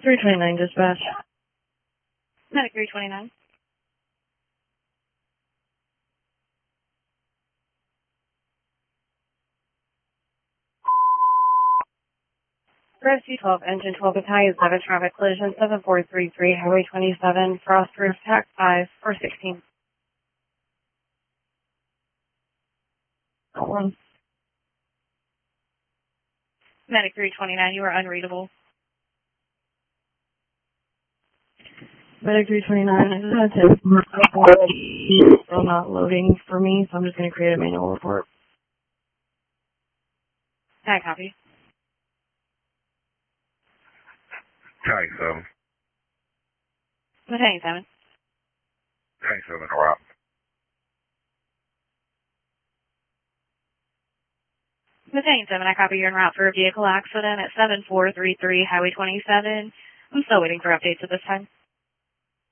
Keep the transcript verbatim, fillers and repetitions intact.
three twenty-nine dispatch. Medic three twenty-nine. Rescue twelve, engine twelve, Battalion seven, traffic collision seven four three three, Highway twenty-seven, Frost Roof, tax five, four sixteen. Got one. Medic three twenty-nine, you are unreadable. Medic three twenty-nine, I just had to it's still not loading for me, so I'm just going to create a manual report. I copy. Tank seven. Battalion seven. Tank seven, route. Battalion seven, I copy you're en route for a vehicle accident at seven four three three Highway twenty-seven. I'm still waiting for updates at this time.